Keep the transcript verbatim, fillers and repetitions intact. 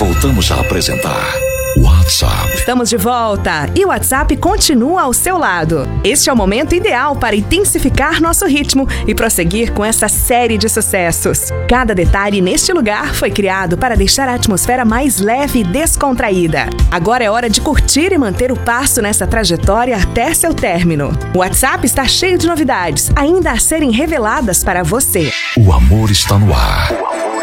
Voltamos a apresentar WhatsApp. Estamos de volta e o WhatsApp continua ao seu lado. Este é o momento ideal para intensificar nosso ritmo e prosseguir com essa série de sucessos. Cada detalhe neste lugar foi criado para deixar a atmosfera mais leve e descontraída. Agora é hora de curtir e manter o passo nessa trajetória até seu término. O WhatsApp está cheio de novidades, ainda a serem reveladas para você. O amor está no ar.